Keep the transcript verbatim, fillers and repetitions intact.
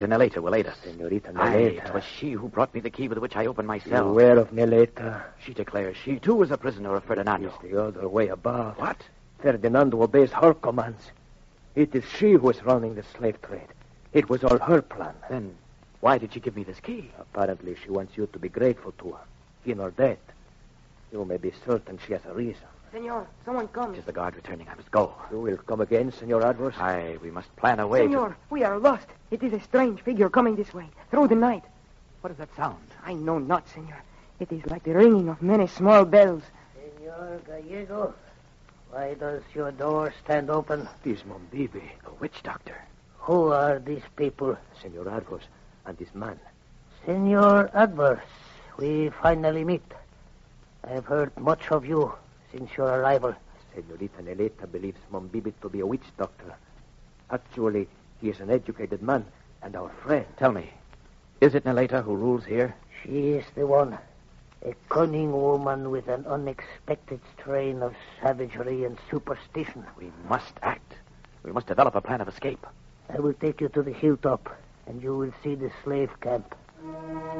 Neleta will aid us. Senorita Aye, Neleta. it was she who brought me the key with which I opened my You cell. aware of Neleta? She declares she, too, was a prisoner of Ferdinando. It's the other way about. What? Ferdinando obeys her commands. It is she who is running the slave trade. It was all her plan. Then why did she give me this key? Apparently, she wants you to be grateful to her. In her death, you may be certain she has a reason. Senor, someone comes. It is the guard returning. I must go. You will come again, Senor Advos? Aye, we must plan a way Senor, we are lost. It is a strange figure coming this way, through the night. to... What does that sound? I know not, senor. It is like the ringing of many small bells. Senor Gallego, why does your door stand open? It is Mombibi. The witch doctor. Who are these people? Senor Advos and this man. Senor Adverse, we finally meet. I have heard much of you since your arrival. Senorita Neleta believes Mombibi to be a witch doctor. Actually, he is an educated man and our friend. Tell me, is it Neleta who rules here? She is the one. A cunning woman with an unexpected strain of savagery and superstition. We must act. We must develop a plan of escape. I will take you to the hilltop, and you will see the slave camp.